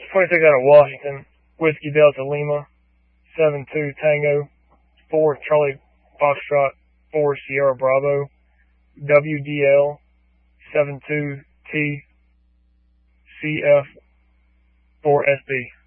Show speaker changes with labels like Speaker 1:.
Speaker 1: 26 out of Washington, Whiskey Delta Lima, 72 Tango, 4 Charlie Foxtrot, 4 Sierra Bravo, WDL, 72T, CF, 4SB.